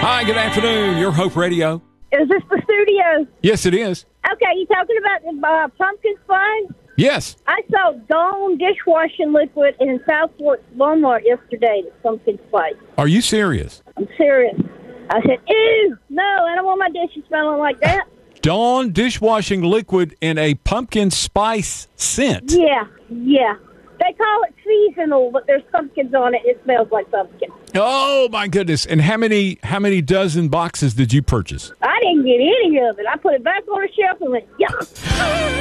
Hi, good afternoon. Your Hope Radio. Is this the studio? Yes, it is. Okay, you talking about the pumpkin spice? Yes. I saw Dawn dishwashing liquid in Southport Walmart yesterday. The pumpkin spice. Are you serious? I'm serious. I said, ew, no, I don't want my dishes smelling like that. Dawn dishwashing liquid in a pumpkin spice scent. Yeah. They call it seasonal, but there's pumpkins on it. It smells like pumpkin. Oh, my goodness. And how many dozen boxes did you purchase? I didn't get any of it. I put it back on the shelf and went, yuck.